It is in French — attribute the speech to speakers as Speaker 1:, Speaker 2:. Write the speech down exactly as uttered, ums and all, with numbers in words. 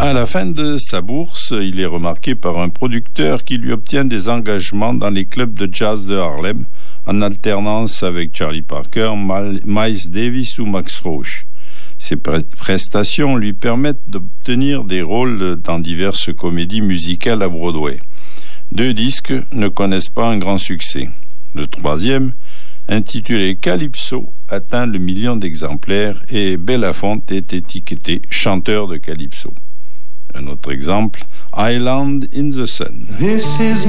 Speaker 1: À la fin de sa bourse, il est remarqué par un producteur qui lui obtient des engagements dans les clubs de jazz de Harlem, en alternance avec Charlie Parker, Miles Davis ou Max Roach. Ces pre- prestations lui permettent d'obtenir des rôles dans diverses comédies musicales à Broadway. Deux disques ne connaissent pas un grand succès. Le troisième, intitulé Calypso, atteint le million d'exemplaires et Belafonte est étiqueté chanteur de Calypso. Un autre exemple, Island in the Sun.
Speaker 2: This is